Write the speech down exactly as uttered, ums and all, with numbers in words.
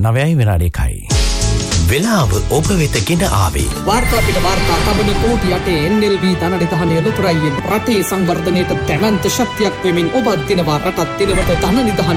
නවයයි විනාඩි එකයි. වෙලාව ඔබ වෙත ගෙන ආවේ වාර්තා පිට වාර්තා තබන කෝටි යටේ එන් එල් බී ධනනිධානය ලුතරයියෙන් රටේ සංවර්ධනයට දැවැන්ත ශක්තියක් වෙමින් ඔබ දිනවා රටත් දිනවට ධනනිධානය